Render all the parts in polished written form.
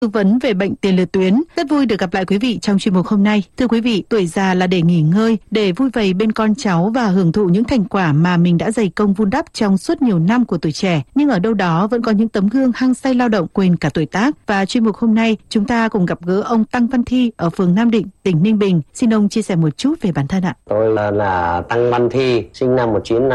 Tư vấn về bệnh tiền liệt tuyến. Rất vui được gặp lại quý vị trong chuyên mục hôm nay. Thưa quý vị, tuổi già là để nghỉ ngơi, để vui vầy bên con cháu và hưởng thụ những thành quả mà mình đã dày công vun đắp trong suốt nhiều năm của tuổi trẻ. Nhưng ở đâu đó vẫn có những tấm gương hăng say lao động quên cả tuổi tác. Và chuyên mục hôm nay, chúng ta cùng gặp gỡ ông Tăng Văn Thi ở phường Nam Định, tỉnh Ninh Bình. Xin ông chia sẻ một chút về bản thân ạ. Tôi là Tăng Văn Thi, sinh năm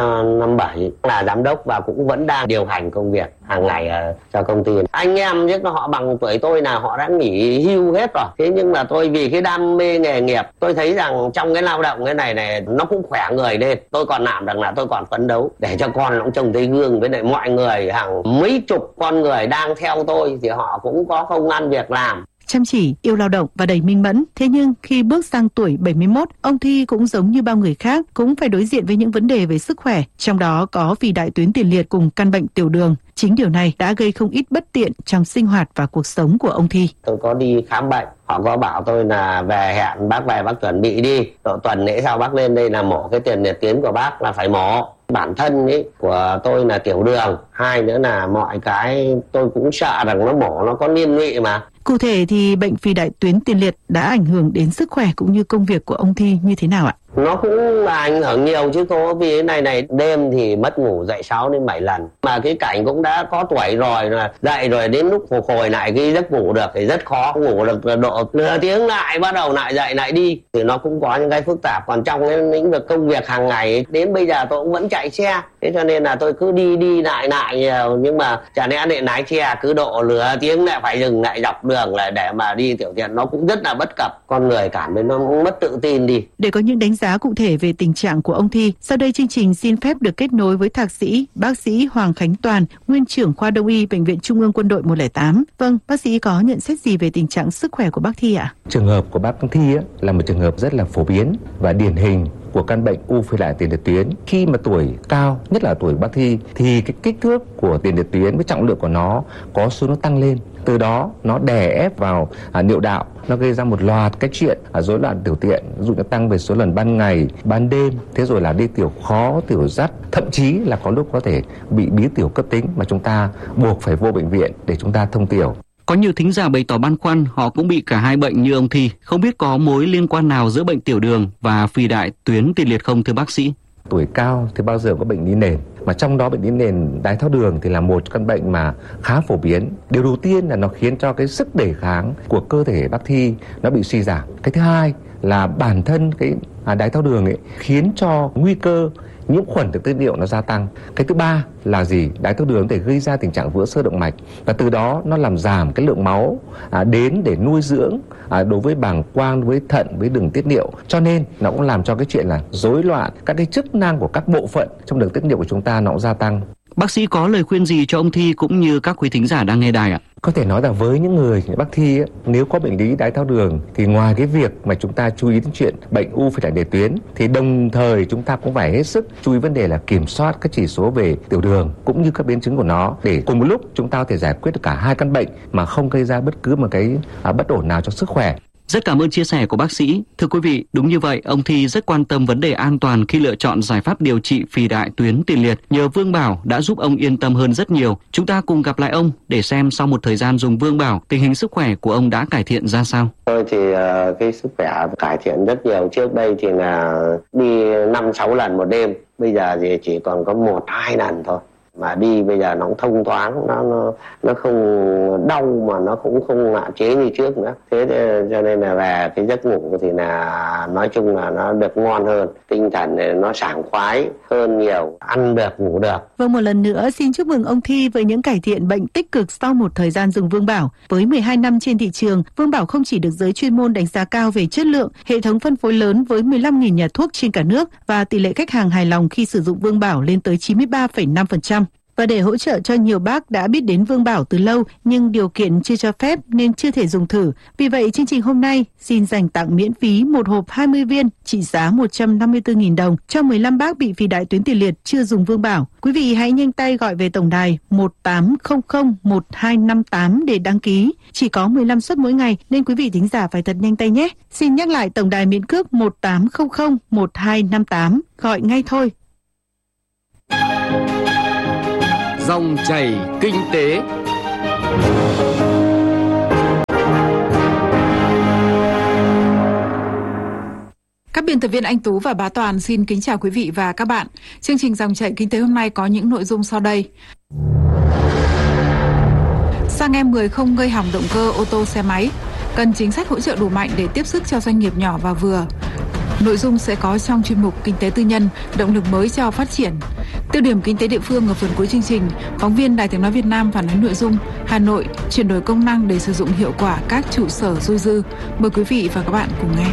1957, là giám đốc và cũng vẫn đang điều hành công việc hàng ngày cho công ty. Anh em chứ họ bằng tuổi tôi là họ đã nghỉ hưu hết rồi. Thế nhưng mà tôi vì cái đam mê nghề nghiệp, tôi thấy rằng trong cái lao động cái này nó cũng khỏe người lên. Tôi còn làm rằng là tôi còn phấn đấu để cho con nó cũng trông thấy gương, với lại mọi người hàng mấy chục con người đang theo tôi thì họ cũng có công ăn việc làm. Chăm chỉ, yêu lao động và đầy minh mẫn. Thế nhưng khi bước sang tuổi 71, ông Thi cũng giống như bao người khác, cũng phải đối diện với những vấn đề về sức khỏe, trong đó có phì đại tuyến tiền liệt cùng căn bệnh tiểu đường. Chính điều này đã gây không ít bất tiện trong sinh hoạt và cuộc sống của ông Thi. Tôi có đi khám bệnh, họ có bảo tôi là về hẹn bác về, bác chuẩn bị đi. Độ tuần lễ sau bác lên đây là mổ cái tiền liệt tuyến của bác là phải mổ. Bản thân ấy của tôi là tiểu đường, hai nữa là mọi cái tôi cũng sợ rằng nó mổ nó có liên lụy mà. Cụ thể thì bệnh phì đại tuyến tiền liệt đã ảnh hưởng đến sức khỏe cũng như công việc của ông Thi như thế nào ạ? Nó cũng là ảnh hưởng nhiều chứ cô, vì cái này đêm thì mất ngủ dậy 6 đến 7 lần. Mà cái cảnh cũng đã có tuổi rồi, là dậy rồi đến lúc phục hồi lại cái giấc ngủ được thì rất khó. Ngủ được độ nửa tiếng lại bắt đầu lại dậy lại đi thì nó cũng có những cái phức tạp. Còn trong cái lĩnh vực công việc hàng ngày đến bây giờ tôi cũng vẫn chạy xe. Thế cho nên là tôi cứ đi lại nhiều, nhưng mà chả lẽ để lái xe cứ độ nửa tiếng lại phải dừng lại dọc đường lại để mà đi tiểu tiện, nó cũng rất là bất cập. Con người cảm thấy nó cũng mất tự tin đi. Để có những đánh giá cụ thể về tình trạng của ông Thi, sau đây chương trình xin phép được kết nối với Thạc sĩ, bác sĩ Hoàng Khánh Toàn, nguyên trưởng khoa Đông y Bệnh viện Trung ương Quân đội 108. Vâng, bác sĩ có nhận xét gì về tình trạng sức khỏe của bác Thi ạ? Trường hợp của bác Thi là một trường hợp rất là phổ biến và điển hình của căn bệnh u phì đại tiền liệt tuyến. Khi mà tuổi cao, nhất là tuổi bác Thi, thì cái kích thước của tiền liệt tuyến với trọng lượng của nó có xu hướng tăng lên. Từ đó nó đè ép vào niệu đạo, nó gây ra một loạt cái chuyện rối loạn tiểu tiện, ví dụ như tăng về số lần ban ngày, ban đêm, thế rồi là đi tiểu khó, tiểu dắt, thậm chí là có lúc có thể bị bí tiểu cấp tính mà chúng ta buộc phải vô bệnh viện để chúng ta thông tiểu. Có nhiều thính giả bày tỏ băn khoăn họ cũng bị cả hai bệnh như ông Thi, không biết có mối liên quan nào giữa bệnh tiểu đường và phì đại tuyến tiền liệt không thưa bác sĩ? Tuổi cao thì bao giờ có bệnh lý nền, mà trong đó bệnh lý nền đái tháo đường thì là một căn bệnh mà khá phổ biến. Điều đầu tiên là nó khiến cho cái sức đề kháng của cơ thể bác Thi nó bị suy giảm. Cái thứ hai là bản thân cái đái tháo đường ấy khiến cho nguy cơ nhiễm khuẩn từ tiết niệu nó gia tăng. Cái thứ ba là gì? Đái tháo đường có thể gây ra tình trạng vữa xơ động mạch và từ đó nó làm giảm cái lượng máu đến để nuôi dưỡng đối với bàng quang, với thận, với đường tiết niệu. Cho nên nó cũng làm cho cái chuyện là rối loạn các cái chức năng của các bộ phận trong đường tiết niệu của chúng ta nó cũng gia tăng. Bác sĩ có lời khuyên gì cho ông Thi cũng như các quý thính giả đang nghe đài ạ? Có thể nói là với những người như bác Thi nếu có bệnh lý đái tháo đường thì ngoài cái việc mà chúng ta chú ý đến chuyện bệnh u phì đại tiền liệt tuyến thì đồng thời chúng ta cũng phải hết sức chú ý vấn đề là kiểm soát các chỉ số về tiểu đường cũng như các biến chứng của nó, để cùng một lúc chúng ta có thể giải quyết được cả hai căn bệnh mà không gây ra bất cứ một cái bất ổn nào cho sức khỏe. Rất cảm ơn chia sẻ của bác sĩ. Thưa quý vị, đúng như vậy, ông Thi rất quan tâm vấn đề an toàn khi lựa chọn giải pháp điều trị phì đại tuyến tiền liệt. Nhờ Vương Bảo đã giúp ông yên tâm hơn rất nhiều. Chúng ta cùng gặp lại ông để xem sau một thời gian dùng Vương Bảo, tình hình sức khỏe của ông đã cải thiện ra sao. Tôi thì cái sức khỏe cải thiện rất nhiều. Trước đây thì là đi 5-6 lần một đêm, bây giờ thì chỉ còn có 1-2 lần thôi. Mà đi bây giờ nó cũng thông thoáng, nó không đau mà nó cũng không hạn chế như trước nữa. Thế cho nên là về cái giấc ngủ thì là nói chung là nó được ngon hơn, tinh thần nó sảng khoái hơn nhiều, ăn được ngủ được. Vâng, một lần nữa xin chúc mừng ông Thi với những cải thiện bệnh tích cực sau một thời gian dùng Vương Bảo. Với 12 năm trên thị trường, Vương Bảo không chỉ được giới chuyên môn đánh giá cao về chất lượng, hệ thống phân phối lớn với 15.000 nhà thuốc trên cả nước và tỷ lệ khách hàng hài lòng khi sử dụng Vương Bảo lên tới 93,5%. Và để hỗ trợ cho nhiều bác đã biết đến Vương Bảo từ lâu nhưng điều kiện chưa cho phép nên chưa thể dùng thử. Vì vậy, chương trình hôm nay xin dành tặng miễn phí một hộp 20 viên trị giá 154.000 đồng cho 15 bác bị phì đại tuyến tiền liệt chưa dùng Vương Bảo. Quý vị hãy nhanh tay gọi về tổng đài 18001258 để đăng ký. Chỉ có 15 suất mỗi ngày nên quý vị thính giả phải thật nhanh tay nhé. Xin nhắc lại tổng đài miễn cước 18001258. Gọi ngay thôi. Dòng chảy kinh tế. Biên tập viên Anh Tú và Bá Toàn xin kính chào quý vị và các bạn. Chương trình Dòng chảy kinh tế hôm nay có những nội dung sau đây. Xăng E10 không gây hỏng động cơ ô tô xe máy, cần chính sách hỗ trợ đủ mạnh để tiếp sức cho doanh nghiệp nhỏ và vừa. Nội dung sẽ có trong chuyên mục Kinh tế tư nhân, động lực mới cho phát triển. Tiêu điểm kinh tế địa phương ở phần cuối chương trình, phóng viên Đài Tiếng nói Việt Nam phản ánh nội dung Hà Nội chuyển đổi công năng để sử dụng hiệu quả các trụ sở dôi dư. Mời quý vị và các bạn cùng nghe.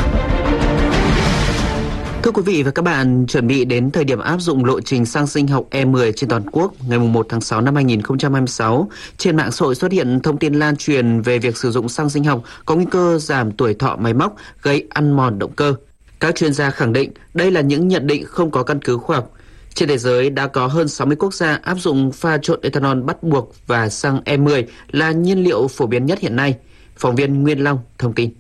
Thưa quý vị và các bạn, chuẩn bị đến thời điểm áp dụng lộ trình xăng sinh học E10 trên toàn quốc ngày 1 tháng 6 năm 2026, trên mạng xã hội xuất hiện thông tin lan truyền về việc sử dụng xăng sinh học có nguy cơ giảm tuổi thọ máy móc, gây ăn mòn động cơ. Các chuyên gia khẳng định đây là những nhận định không có căn cứ khoa học. Trên thế giới đã có hơn 60 quốc gia áp dụng pha trộn ethanol bắt buộc và xăng E10 là nhiên liệu phổ biến nhất hiện nay. Phóng viên Nguyên Long thông tin.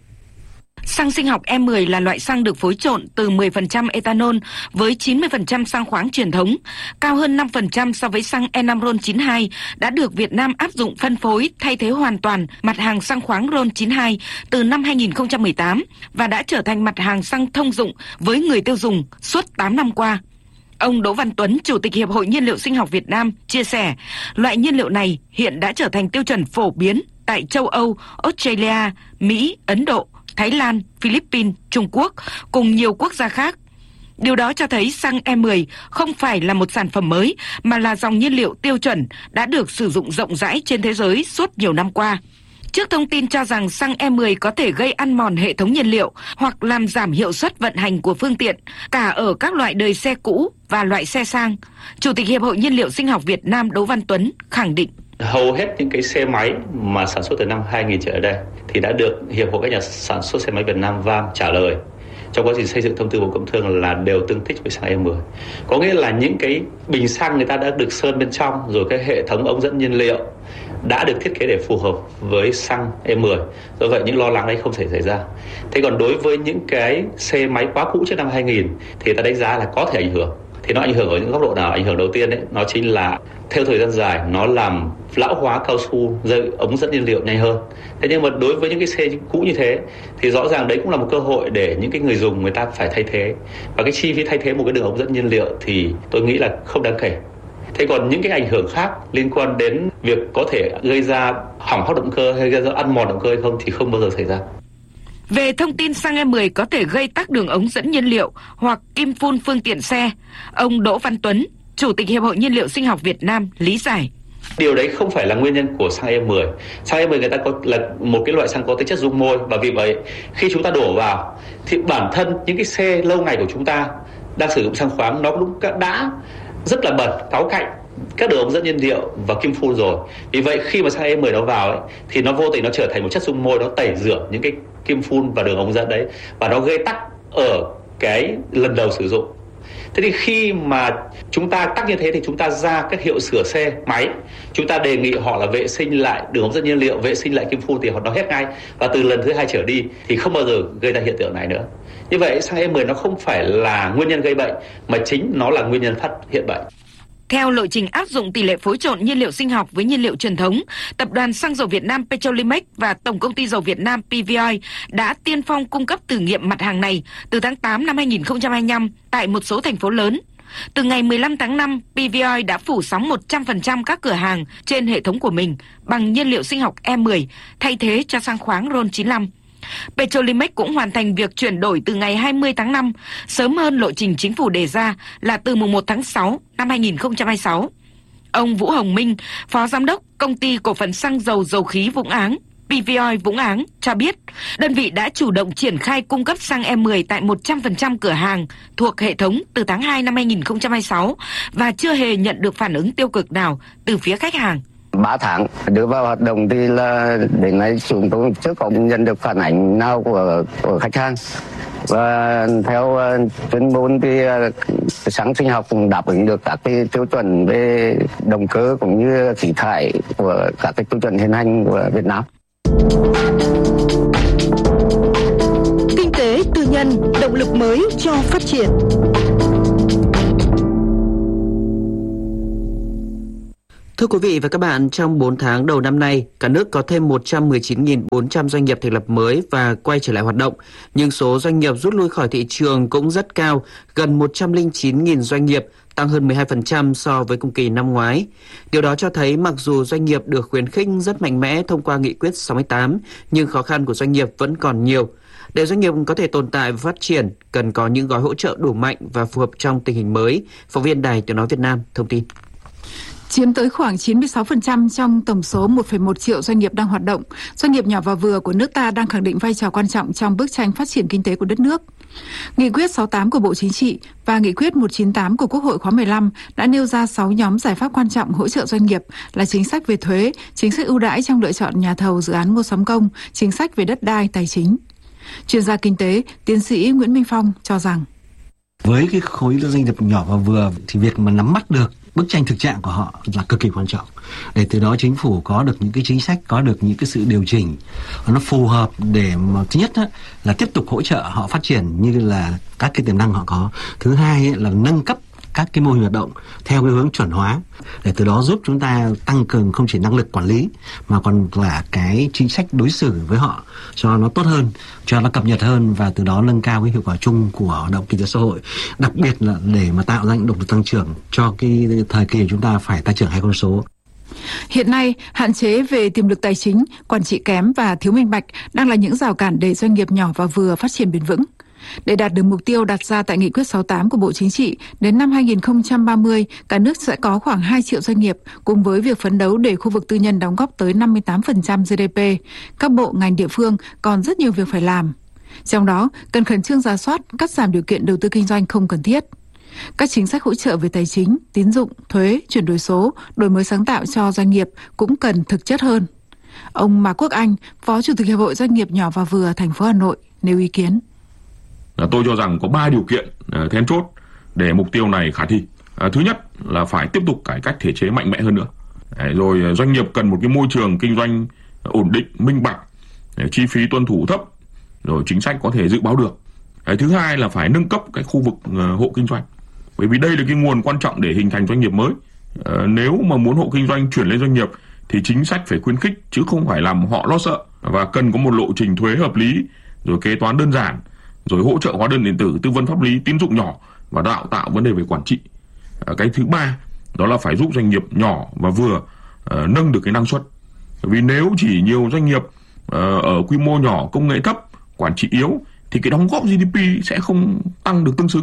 Xăng sinh học E10 là loại xăng được phối trộn từ 10% ethanol với 90% xăng khoáng truyền thống, cao hơn 5% so với xăng E5 RON92, đã được Việt Nam áp dụng phân phối thay thế hoàn toàn mặt hàng xăng khoáng RON92 từ năm 2018 và đã trở thành mặt hàng xăng thông dụng với người tiêu dùng suốt 8 năm qua. Ông Đỗ Văn Tuấn, Chủ tịch Hiệp hội Nhiên liệu sinh học Việt Nam, chia sẻ, loại nhiên liệu này hiện đã trở thành tiêu chuẩn phổ biến tại châu Âu, Australia, Mỹ, Ấn Độ, Thái Lan, Philippines, Trung Quốc cùng nhiều quốc gia khác. Điều đó cho thấy xăng E10 không phải là một sản phẩm mới mà là dòng nhiên liệu tiêu chuẩn đã được sử dụng rộng rãi trên thế giới suốt nhiều năm qua. Trước thông tin cho rằng xăng E10 có thể gây ăn mòn hệ thống nhiên liệu hoặc làm giảm hiệu suất vận hành của phương tiện, cả ở các loại đời xe cũ và loại xe sang, Chủ tịch Hiệp hội Nhiên liệu sinh học Việt Nam Đỗ Văn Tuấn khẳng định. Hầu hết những cái xe máy mà sản xuất từ năm 2000 trở lại đây thì đã được Hiệp hội các nhà sản xuất xe máy Việt Nam VAM trả lời trong quá trình xây dựng thông tư Bộ Công Thương là đều tương thích với xăng E10. Có nghĩa là những cái bình xăng người ta đã được sơn bên trong, rồi cái hệ thống ống dẫn nhiên liệu đã được thiết kế để phù hợp với xăng E10. Do vậy những lo lắng đấy không thể xảy ra. Thế còn đối với những cái xe máy quá cũ trước năm 2000 thì ta đánh giá là có thể ảnh hưởng. Thì nó ảnh hưởng ở những góc độ nào? Ảnh hưởng đầu tiên đấy, nó chính là theo thời gian dài nó làm lão hóa cao su, ống dẫn nhiên liệu nhanh hơn. Thế nhưng mà đối với những cái xe cũ như thế thì rõ ràng đấy cũng là một cơ hội để những cái người dùng người ta phải thay thế. Và cái chi phí thay thế một cái đường ống dẫn nhiên liệu thì tôi nghĩ là không đáng kể. Thế còn những cái ảnh hưởng khác liên quan đến việc có thể gây ra hỏng hóc động cơ hay gây ra ăn mòn động cơ hay không thì không bao giờ xảy ra. Về thông tin xăng E10 có thể gây tắc đường ống dẫn nhiên liệu hoặc kim phun phương tiện xe, ông Đỗ Văn Tuấn, Chủ tịch Hiệp hội Nhiên liệu sinh học Việt Nam lý giải. Điều đấy không phải là nguyên nhân của xăng E10. Xăng E10 người ta có là một cái loại xăng có tính chất dung môi, và vì vậy khi chúng ta đổ vào thì bản thân những cái xe lâu ngày của chúng ta đang sử dụng xăng khoáng nó cũng đã rất là bẩn, cáu cạnh các đường ống dẫn nhiên liệu và kim phun rồi. Vì vậy khi mà xăng E10 nó vào ấy, thì nó vô tình nó trở thành một chất dung môi, nó tẩy rửa những cái kim phun và đường ống dẫn đấy, và nó gây tắc ở cái lần đầu sử dụng. Thế thì khi mà chúng ta tắc như thế thì chúng ta ra các hiệu sửa xe máy, chúng ta đề nghị họ là vệ sinh lại đường ống dẫn nhiên liệu, vệ sinh lại kim phun thì họ nó hết ngay, và từ lần thứ 2 trở đi thì không bao giờ gây ra hiện tượng này nữa. Như vậy xăng E10 nó không phải là nguyên nhân gây bệnh mà chính nó là nguyên nhân phát hiện bệnh. Theo lộ trình áp dụng tỷ lệ phối trộn nhiên liệu sinh học với nhiên liệu truyền thống, Tập đoàn Xăng dầu Việt Nam Petrolimex và Tổng công ty dầu Việt Nam PVoil đã tiên phong cung cấp thử nghiệm mặt hàng này từ tháng 8 năm 2025 tại một số thành phố lớn. Từ ngày 15 tháng 5, PVoil đã phủ sóng 100% các cửa hàng trên hệ thống của mình bằng nhiên liệu sinh học E10 thay thế cho xăng khoáng RON95. Petrolimex cũng hoàn thành việc chuyển đổi từ ngày 20 tháng 5, sớm hơn lộ trình chính phủ đề ra là từ mùng 1 tháng 6 năm 2026. Ông Vũ Hồng Minh, Phó Giám đốc Công ty Cổ phần Xăng dầu Dầu khí Vũng Áng, PVoil Vũng Áng cho biết, đơn vị đã chủ động triển khai cung cấp xăng E10 tại 100% cửa hàng thuộc hệ thống từ tháng 2 năm 2026 và chưa hề nhận được phản ứng tiêu cực nào từ phía khách hàng. 3 tháng đưa vào hoạt động thì là đến nay chúng tôi chưa có nhận được phản ánh nào của khách hàng. Và theo chuyên môn thì xăng sinh học cũng đáp ứng được các cái tiêu chuẩn về động cơ cũng như khí thải của các cái tiêu chuẩn hiện hành của Việt Nam. Kinh tế tư nhân, động lực mới cho phát triển. Thưa quý vị và các bạn, trong 4 tháng đầu năm nay, cả nước có thêm 119.400 doanh nghiệp thành lập mới và quay trở lại hoạt động. Nhưng số doanh nghiệp rút lui khỏi thị trường cũng rất cao, gần 109.000 doanh nghiệp, tăng hơn 12% so với cùng kỳ năm ngoái. Điều đó cho thấy mặc dù doanh nghiệp được khuyến khích rất mạnh mẽ thông qua nghị quyết 68, nhưng khó khăn của doanh nghiệp vẫn còn nhiều. Để doanh nghiệp có thể tồn tại và phát triển, cần có những gói hỗ trợ đủ mạnh và phù hợp trong tình hình mới. Phóng viên Đài Tiếng nói Việt Nam thông tin. Chiếm tới khoảng 96% trong tổng số 1,1 triệu doanh nghiệp đang hoạt động, doanh nghiệp nhỏ và vừa của nước ta đang khẳng định vai trò quan trọng trong bức tranh phát triển kinh tế của đất nước. Nghị quyết 68 của Bộ Chính trị và Nghị quyết 198 của Quốc hội khóa 15 đã nêu ra 6 nhóm giải pháp quan trọng hỗ trợ doanh nghiệp là chính sách về thuế, chính sách ưu đãi trong lựa chọn nhà thầu dự án mua sắm công, chính sách về đất đai, tài chính. Chuyên gia kinh tế, tiến sĩ Nguyễn Minh Phong cho rằng với cái khối doanh nghiệp nhỏ và vừa thì việc mà nắm bắt được bức tranh thực trạng của họ là cực kỳ quan trọng, để từ đó chính phủ có được những cái chính sách, có được những cái sự điều chỉnh nó phù hợp để mà thứ nhất là tiếp tục hỗ trợ họ phát triển như là các cái tiềm năng họ có. Thứ hai là nâng cấp các cái mô hình hoạt động theo cái hướng chuẩn hóa, để từ đó giúp chúng ta tăng cường không chỉ năng lực quản lý mà còn là cái chính sách đối xử với họ cho nó tốt hơn, cho nó cập nhật hơn, và từ đó nâng cao cái hiệu quả chung của hoạt động kinh tế xã hội, đặc biệt là để mà tạo ra những động lực tăng trưởng cho cái thời kỳ chúng ta phải tăng trưởng 2 con số. Hiện nay, hạn chế về tiềm lực tài chính, quản trị kém và thiếu minh bạch đang là những rào cản để doanh nghiệp nhỏ và vừa phát triển bền vững. Để đạt được mục tiêu đặt ra tại Nghị quyết 68 của Bộ Chính trị, đến năm 2030, cả nước sẽ có khoảng 2 triệu doanh nghiệp, cùng với việc phấn đấu để khu vực tư nhân đóng góp tới 58% GDP. Các bộ, ngành địa phương còn rất nhiều việc phải làm. Trong đó, cần khẩn trương rà soát, cắt giảm điều kiện đầu tư kinh doanh không cần thiết. Các chính sách hỗ trợ về tài chính, tín dụng, thuế, chuyển đổi số, đổi mới sáng tạo cho doanh nghiệp cũng cần thực chất hơn. Ông Mạc Quốc Anh, Phó Chủ tịch Hiệp hội Doanh nghiệp nhỏ và vừa thành phố Hà Nội nêu ý kiến. Tôi cho rằng có 3 điều kiện then chốt để mục tiêu này khả thi. Thứ nhất là phải tiếp tục cải cách thể chế mạnh mẽ hơn nữa. Rồi doanh nghiệp cần một cái môi trường kinh doanh ổn định, minh bạch, chi phí tuân thủ thấp, rồi chính sách có thể dự báo được. Thứ hai là phải nâng cấp cái khu vực hộ kinh doanh. Bởi vì đây là cái nguồn quan trọng để hình thành doanh nghiệp mới. Nếu mà muốn hộ kinh doanh chuyển lên doanh nghiệp thì chính sách phải khuyến khích chứ không phải làm họ lo sợ, và cần có một lộ trình thuế hợp lý, rồi kế toán đơn giản, rồi hỗ trợ hóa đơn điện tử, tư vấn pháp lý, tín dụng nhỏ và đào tạo vấn đề về quản trị. Cái thứ ba đó là phải giúp doanh nghiệp nhỏ và vừa nâng được cái năng suất. Vì nếu chỉ nhiều doanh nghiệp ở quy mô nhỏ, công nghệ thấp, quản trị yếu thì cái đóng góp GDP sẽ không tăng được tương xứng.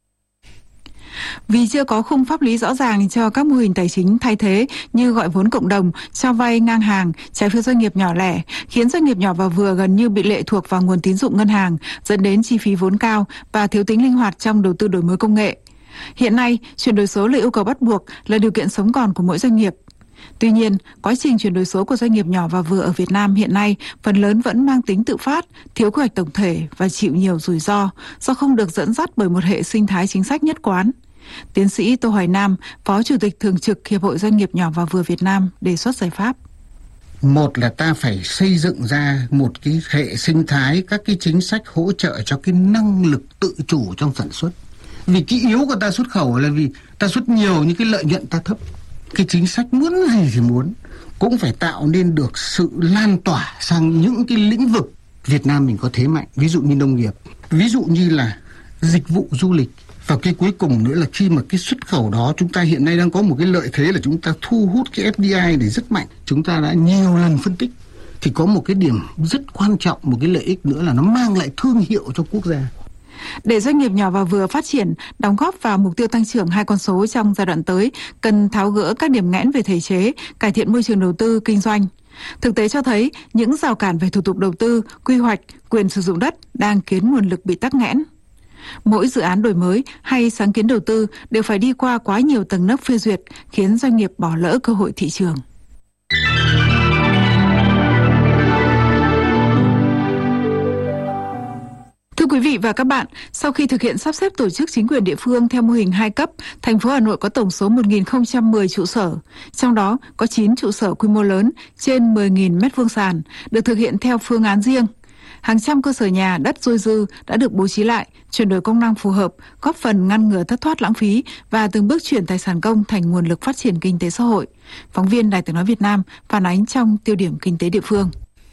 Vì chưa có khung pháp lý rõ ràng cho các mô hình tài chính thay thế như gọi vốn cộng đồng, cho vay ngang hàng, trái phiếu doanh nghiệp nhỏ lẻ, khiến doanh nghiệp nhỏ và vừa gần như bị lệ thuộc vào nguồn tín dụng ngân hàng, dẫn đến chi phí vốn cao và thiếu tính linh hoạt trong đầu tư đổi mới công nghệ. Hiện nay, chuyển đổi số là yêu cầu bắt buộc, là điều kiện sống còn của mỗi doanh nghiệp. Tuy nhiên, quá trình chuyển đổi số của doanh nghiệp nhỏ và vừa ở Việt Nam hiện nay phần lớn vẫn mang tính tự phát, thiếu quy hoạch tổng thể và chịu nhiều rủi ro do không được dẫn dắt bởi một hệ sinh thái chính sách nhất quán. Tiến sĩ Tô Hoài Nam, Phó Chủ tịch Thường trực Hiệp hội Doanh nghiệp nhỏ và vừa Việt Nam đề xuất giải pháp. Một là ta phải xây dựng ra một cái hệ sinh thái, các cái chính sách hỗ trợ cho cái năng lực tự chủ trong sản xuất. Vì cái yếu của ta xuất khẩu là vì ta xuất nhiều nhưng cái lợi nhuận ta thấp. Cái chính sách muốn gì thì muốn, cũng phải tạo nên được sự lan tỏa sang những cái lĩnh vực Việt Nam mình có thế mạnh, ví dụ như nông nghiệp, ví dụ như là dịch vụ du lịch. Và cái cuối cùng nữa là khi mà cái xuất khẩu đó chúng ta hiện nay đang có một cái lợi thế là chúng ta thu hút cái FDI này rất mạnh. Chúng ta đã nhiều lần phân tích thì có một cái điểm rất quan trọng, một cái lợi ích nữa là nó mang lại thương hiệu cho quốc gia. Để doanh nghiệp nhỏ và vừa phát triển, đóng góp vào mục tiêu tăng trưởng 2 con số trong giai đoạn tới, cần tháo gỡ các điểm nghẽn về thể chế, cải thiện môi trường đầu tư, kinh doanh. Thực tế cho thấy những rào cản về thủ tục đầu tư, quy hoạch, quyền sử dụng đất đang khiến nguồn lực bị tắc nghẽn. Mỗi dự án đổi mới hay sáng kiến đầu tư đều phải đi qua quá nhiều tầng nấc phê duyệt, khiến doanh nghiệp bỏ lỡ cơ hội thị trường. Thưa quý vị và các bạn, sau khi thực hiện sắp xếp tổ chức chính quyền địa phương theo mô hình 2 cấp, thành phố Hà Nội có tổng số 1.010 trụ sở. Trong đó có 9 trụ sở quy mô lớn trên 10.000 m2 sàn, được thực hiện theo phương án riêng. hàng trăm cơ sở nhà đất dôi dư đã được bố trí lại, chuyển đổi công năng phù hợp, góp phần ngăn ngừa thất thoát lãng phí và từng bước chuyển tài sản công thành nguồn lực phát triển kinh tế xã hội. Phóng viên Đài Tiếng nói Việt Nam phản ánh trong tiêu điểm kinh tế địa phương.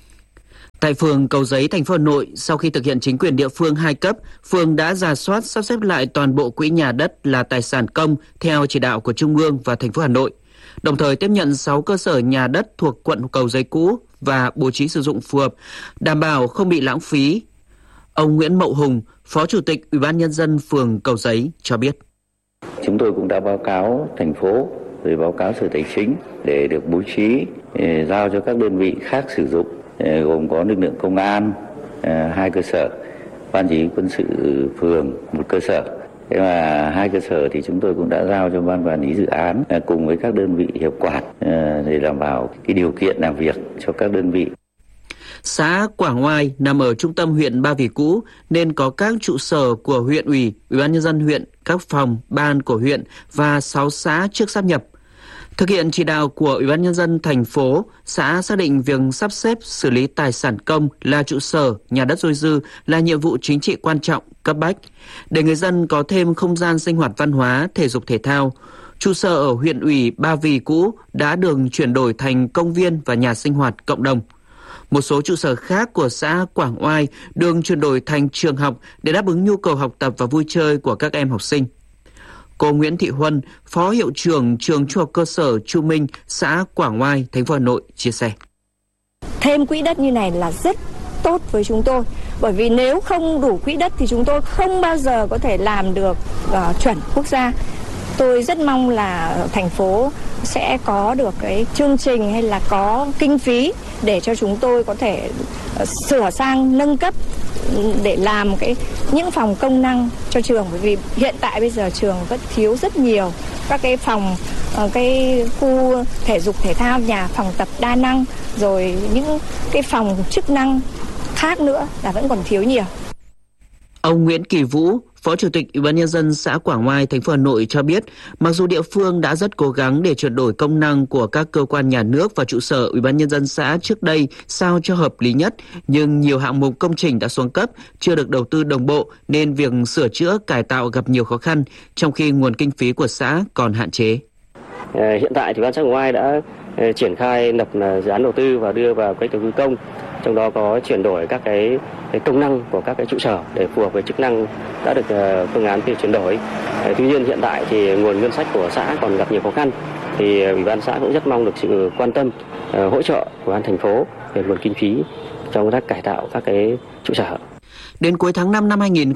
Tại phường Cầu Giấy, thành phố Hà Nội, sau khi thực hiện chính quyền địa phương 2 cấp, phường đã rà soát sắp xếp lại toàn bộ quỹ nhà đất là tài sản công theo chỉ đạo của Trung ương và thành phố Hà Nội. Đồng thời tiếp nhận 6 cơ sở nhà đất thuộc quận Cầu Giấy cũ và bố trí sử dụng phù hợp, đảm bảo không bị lãng phí. Ông Nguyễn Mậu Hùng, Phó Chủ tịch Ủy ban Nhân dân phường Cầu Giấy cho biết. Chúng tôi cũng đã báo cáo thành phố, rồi báo cáo Sở Tài chính để được bố trí, giao cho các đơn vị khác sử dụng, gồm có lực lượng công an 2 cơ sở, ban chỉ huy quân sự phường 1 cơ sở. Thế mà 2 cơ sở thì chúng tôi cũng đã giao cho ban quản lý dự án cùng với các đơn vị hiệp quản để đảm bảo cái điều kiện làm việc cho các đơn vị. Xã Quảng Oai nằm ở trung tâm huyện Ba Vì cũ nên có các trụ sở của huyện ủy, Ủy ban Nhân dân huyện, các phòng, ban của huyện và 6 xã trước sáp nhập. Thực hiện chỉ đạo của Ủy ban Nhân dân thành phố, xã xác định việc sắp xếp xử lý tài sản công là trụ sở, nhà đất dôi dư là nhiệm vụ chính trị quan trọng, cấp bách. Để người dân có thêm không gian sinh hoạt văn hóa, thể dục thể thao, trụ sở ở huyện ủy Ba Vì cũ đã được chuyển đổi thành công viên và nhà sinh hoạt cộng đồng. Một số trụ sở khác của xã Quảng Oai được chuyển đổi thành trường học để đáp ứng nhu cầu học tập và vui chơi của các em học sinh. Cô Nguyễn Thị Huân, Phó Hiệu trưởng Trường Trung học cơ sở Chu Minh, xã Quảng Oai, thành phố Hà Nội chia sẻ. Thêm quỹ đất như này là rất tốt với chúng tôi, bởi vì nếu không đủ quỹ đất thì chúng tôi không bao giờ có thể làm được chuẩn quốc gia. Tôi rất mong là thành phố sẽ có được cái chương trình hay là có kinh phí để cho chúng tôi có thể sửa sang, nâng cấp để làm những phòng công năng cho trường, bởi vì hiện tại bây giờ trường vẫn thiếu rất nhiều các cái phòng, cái khu thể dục thể thao, nhà phòng tập đa năng, rồi những cái phòng chức năng khác nữa là vẫn còn thiếu nhiều. Ông Nguyễn Kỳ Vũ, Phó Chủ tịch Ủy ban Nhân dân xã Quảng Oai, thành phố Hà Nội cho biết, mặc dù địa phương đã rất cố gắng để chuyển đổi công năng của các cơ quan nhà nước và trụ sở Ủy ban Nhân dân xã trước đây sao cho hợp lý nhất, nhưng nhiều hạng mục công trình đã xuống cấp, chưa được đầu tư đồng bộ nên việc sửa chữa, cải tạo gặp nhiều khó khăn, trong khi nguồn kinh phí của xã còn hạn chế. Hiện tại thì ban xã Quảng Oai đã triển khai lập dự án đầu tư và đưa vào cái đầu tư công, trong đó có chuyển đổi các cái công năng của các cái trụ sở để phù hợp với chức năng đã được phương án chuyển đổi. Tuy nhiên hiện tại thì nguồn ngân sách của xã còn gặp nhiều khó khăn, thì Ủy ban xã cũng rất mong được sự quan tâm hỗ trợ của ban thành phố về nguồn kinh phí trong công tác cải tạo các cái trụ sở. Đến cuối tháng 5 năm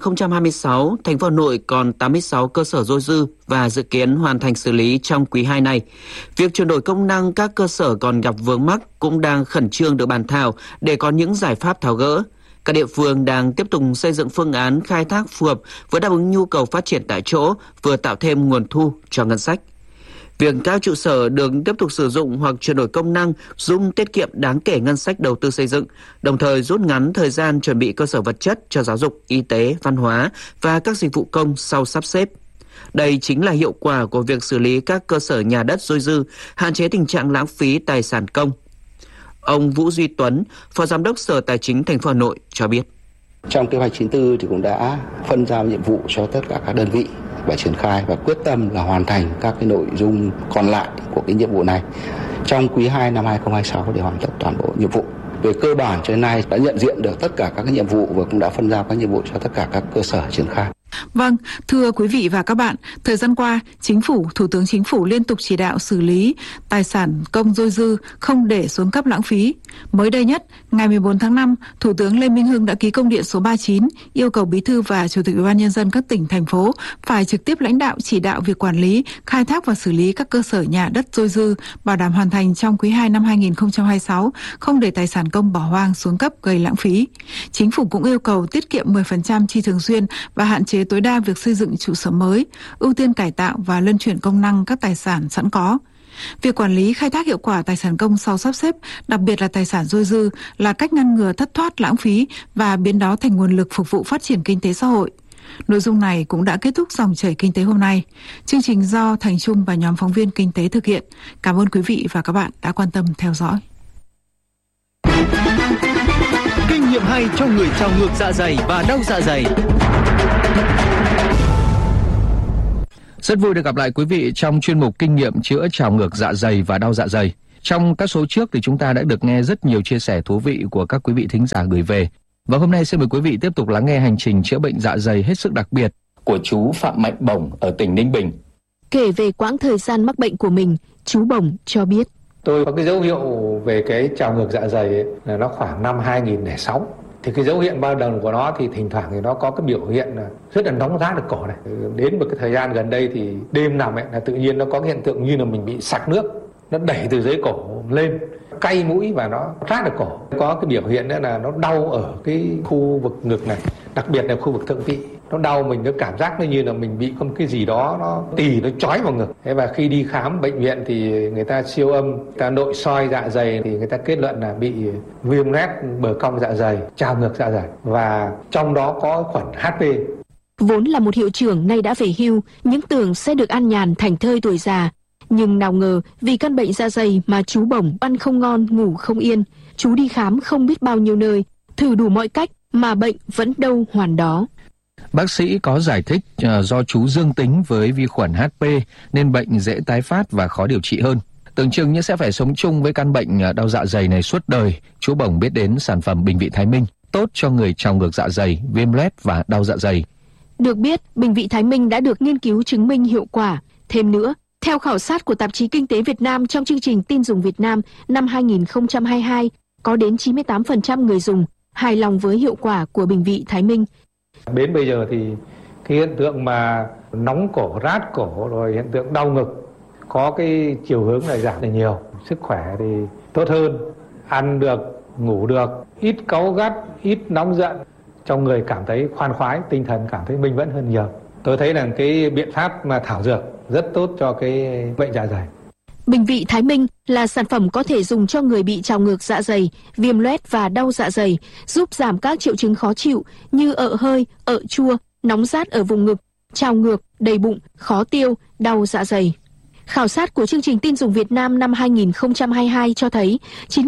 2026, thành phố Hà Nội còn 86 cơ sở dôi dư và dự kiến hoàn thành xử lý trong quý 2 này. Việc chuyển đổi công năng các cơ sở còn gặp vướng mắc cũng đang khẩn trương được bàn thảo để có những giải pháp tháo gỡ. Các địa phương đang tiếp tục xây dựng phương án khai thác phù hợp với đáp ứng nhu cầu phát triển tại chỗ, vừa tạo thêm nguồn thu cho ngân sách. Việc các trụ sở được tiếp tục sử dụng hoặc chuyển đổi công năng giúp tiết kiệm đáng kể ngân sách đầu tư xây dựng, đồng thời rút ngắn thời gian chuẩn bị cơ sở vật chất cho giáo dục, y tế, văn hóa và các dịch vụ công sau sắp xếp. Đây chính là hiệu quả của việc xử lý các cơ sở nhà đất dôi dư, hạn chế tình trạng lãng phí tài sản công. Ông Vũ Duy Tuấn, Phó Giám đốc Sở Tài chính thành phố Hà Nội cho biết. Trong kế hoạch 94 thì cũng đã phân giao nhiệm vụ cho tất cả các đơn vị và triển khai và quyết tâm là hoàn thành các cái nội dung còn lại của cái nhiệm vụ này trong quý 2 năm 2026 để hoàn tất toàn bộ nhiệm vụ. Về cơ bản cho đến nay đã nhận diện được tất cả các cái nhiệm vụ và cũng đã phân giao các nhiệm vụ cho tất cả các cơ sở triển khai. Vâng, thưa quý vị và các bạn, thời gian qua, Thủ tướng Chính phủ liên tục chỉ đạo xử lý tài sản công dôi dư, không để xuống cấp lãng phí. Mới đây nhất, ngày 14 tháng 5, Thủ tướng Lê Minh Hưng đã ký công điện số 39 yêu cầu Bí thư và Chủ tịch Ủy ban Nhân dân các tỉnh, thành phố phải trực tiếp lãnh đạo chỉ đạo việc quản lý, khai thác và xử lý các cơ sở nhà đất dôi dư, bảo đảm hoàn thành trong quý 2 năm 2026, không để tài sản công bỏ hoang xuống cấp gây lãng phí. Chính phủ cũng yêu cầu tiết kiệm 10% chi thường xuyên và hạn chế tối đa việc xây dựng trụ sở mới, ưu tiên cải tạo và luân chuyển công năng các tài sản sẵn có. Việc quản lý khai thác hiệu quả tài sản công sau sắp xếp, đặc biệt là tài sản dôi dư, là cách ngăn ngừa thất thoát lãng phí và biến đó thành nguồn lực phục vụ phát triển kinh tế xã hội. Nội dung này cũng đã kết thúc dòng chảy kinh tế hôm nay. Chương trình do Thành Trung và nhóm phóng viên kinh tế thực hiện. Cảm ơn quý vị và các bạn đã quan tâm theo dõi. Kinh nghiệm 2 cho người trào ngược dạ dày và đau dạ dày. Rất vui được gặp lại quý vị trong chuyên mục kinh nghiệm chữa trào ngược dạ dày và đau dạ dày. Trong các số trước thì chúng ta đã được nghe rất nhiều chia sẻ thú vị của các quý vị thính giả gửi về. Và hôm nay xin mời quý vị tiếp tục lắng nghe hành trình chữa bệnh dạ dày hết sức đặc biệt của chú Phạm Mạnh Bổng ở tỉnh Ninh Bình. Kể về quãng thời gian mắc bệnh của mình, chú Bổng cho biết. Tôi có cái dấu hiệu về cái trào ngược dạ dày ấy, là nó khoảng năm 2006. Thì cái dấu hiệu ban đầu của nó thì thỉnh thoảng thì nó có cái biểu hiện là rất là nóng rát ở cổ này. Đến một cái thời gian gần đây thì đêm nằm ấy là tự nhiên nó có cái hiện tượng như là mình bị sặc nước. Nó đẩy từ dưới cổ lên, cay mũi và nó rát ở cổ. Có cái biểu hiện nữa là nó đau ở cái khu vực ngực này, đặc biệt là khu vực thượng vị. Nó đau mình, nó cảm giác nó như là mình bị có một cái gì đó nó tì, nó chói vào ngực. Thế và khi đi khám bệnh viện thì người ta siêu âm, người ta nội soi dạ dày thì người ta kết luận là bị viêm loét bờ cong dạ dày, trào ngược dạ dày và trong đó có khuẩn HP. Vốn là một hiệu trưởng nay đã về hưu, những tưởng sẽ được an nhàn thảnh thơi tuổi già. Nhưng nào ngờ vì căn bệnh dạ dày mà chú Bổng ăn không ngon, ngủ không yên. Chú đi khám không biết bao nhiêu nơi, thử đủ mọi cách mà bệnh vẫn đâu hoàn đó. Bác sĩ có giải thích do chú dương tính với vi khuẩn HP nên bệnh dễ tái phát và khó điều trị hơn. Tưởng chừng như sẽ phải sống chung với căn bệnh đau dạ dày này suốt đời, chú Bổng biết đến sản phẩm Bình Vị Thái Minh, tốt cho người trào ngược dạ dày, viêm loét và đau dạ dày. Được biết, Bình Vị Thái Minh đã được nghiên cứu chứng minh hiệu quả. Thêm nữa, theo khảo sát của Tạp chí Kinh tế Việt Nam trong chương trình Tin dùng Việt Nam năm 2022, có đến 98% người dùng hài lòng với hiệu quả của Bình Vị Thái Minh. Đến bây giờ thì cái hiện tượng mà nóng cổ, rát cổ rồi hiện tượng đau ngực có cái chiều hướng này giảm được nhiều. Sức khỏe thì tốt hơn, ăn được, ngủ được, ít cáu gắt, ít nóng giận. Trong người cảm thấy khoan khoái, tinh thần cảm thấy minh mẫn hơn nhiều. Tôi thấy là cái biện pháp mà thảo dược rất tốt cho cái bệnh dạ dày. Bình Vị Thái Minh là sản phẩm có thể dùng cho người bị trào ngược dạ dày, viêm loét và đau dạ dày, giúp giảm các triệu chứng khó chịu như ợ hơi, ợ chua, nóng rát ở vùng ngực, trào ngược, đầy bụng, khó tiêu, đau dạ dày. Khảo sát của chương trình Tin dùng Việt Nam năm 2022 cho thấy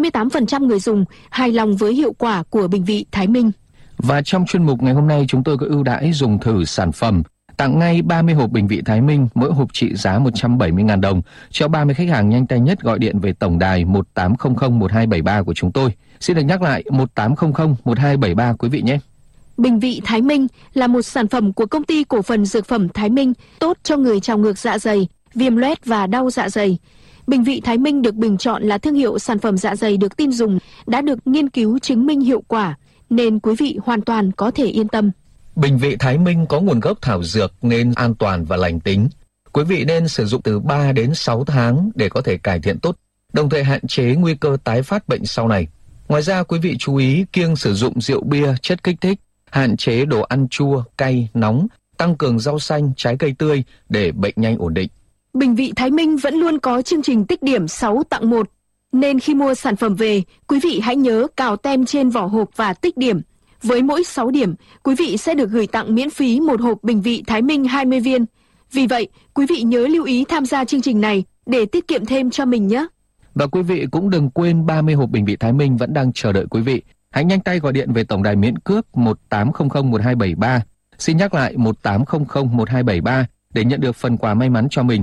98% người dùng hài lòng với hiệu quả của Bình Vị Thái Minh. Và trong chuyên mục ngày hôm nay chúng tôi có ưu đãi dùng thử sản phẩm, tặng ngay 30 hộp Bình Vị Thái Minh, mỗi hộp trị giá 170.000 đồng cho 30 khách hàng nhanh tay nhất gọi điện về tổng đài 1800 1273 của chúng tôi. Xin được nhắc lại 1800 1273 quý vị nhé. Bình Vị Thái Minh là một sản phẩm của Công ty Cổ phần Dược phẩm Thái Minh, tốt cho người trào ngược dạ dày, viêm loét và đau dạ dày. Bình Vị Thái Minh được bình chọn là thương hiệu sản phẩm dạ dày được tin dùng, đã được nghiên cứu chứng minh hiệu quả, nên quý vị hoàn toàn có thể yên tâm. Bình Vị Thái Minh có nguồn gốc thảo dược nên an toàn và lành tính. Quý vị nên sử dụng từ 3 đến 6 tháng để có thể cải thiện tốt, đồng thời hạn chế nguy cơ tái phát bệnh sau này. Ngoài ra, quý vị chú ý kiêng sử dụng rượu bia, chất kích thích, hạn chế đồ ăn chua, cay, nóng, tăng cường rau xanh, trái cây tươi để bệnh nhanh ổn định. Bình Vị Thái Minh vẫn luôn có chương trình tích điểm 6 tặng 1, nên khi mua sản phẩm về, quý vị hãy nhớ cào tem trên vỏ hộp và tích điểm. Với mỗi 6 điểm, quý vị sẽ được gửi tặng miễn phí một hộp Bình Vị Thái Minh 20 viên. Vì vậy, quý vị nhớ lưu ý tham gia chương trình này để tiết kiệm thêm cho mình nhé. Và quý vị cũng đừng quên 30 hộp Bình Vị Thái Minh vẫn đang chờ đợi quý vị. Hãy nhanh tay gọi điện về tổng đài miễn cước 1800 1273. Xin nhắc lại 1800 1273 để nhận được phần quà may mắn cho mình.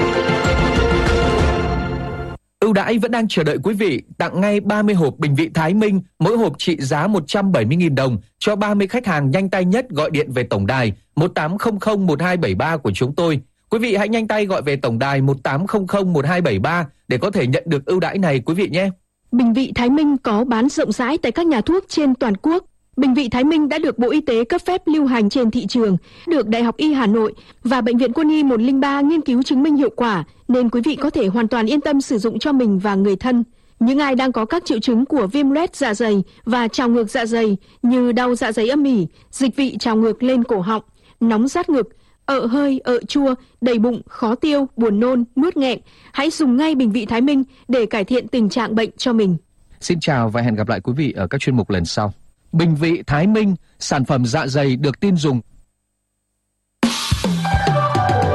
Ưu đãi vẫn đang chờ đợi quý vị, tặng ngay 30 hộp Bình Vị Thái Minh, mỗi hộp trị giá 170.000 đồng cho 30 khách hàng nhanh tay nhất gọi điện về tổng đài 1800 1273 của chúng tôi. Quý vị hãy nhanh tay gọi về tổng đài 1800 1273 để có thể nhận được ưu đãi này quý vị nhé. Bình Vị Thái Minh có bán rộng rãi tại các nhà thuốc trên toàn quốc. Bình Vị Thái Minh đã được Bộ Y tế cấp phép lưu hành trên thị trường, được Đại học Y Hà Nội và Bệnh viện Quân y 103 nghiên cứu chứng minh hiệu quả, nên quý vị có thể hoàn toàn yên tâm sử dụng cho mình và người thân. Những ai đang có các triệu chứng của viêm loét dạ dày và trào ngược dạ dày như đau dạ dày âm ỉ, dịch vị trào ngược lên cổ họng, nóng rát ngực, ợ hơi, ợ chua, đầy bụng, khó tiêu, buồn nôn, nuốt nghẹn, hãy dùng ngay Bình Vị Thái Minh để cải thiện tình trạng bệnh cho mình. Xin chào và hẹn gặp lại quý vị ở các chuyên mục lần sau. Bình Vị Thái Minh, sản phẩm dạ dày được tin dùng.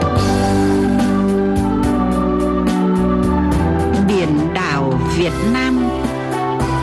Biển đảo Việt Nam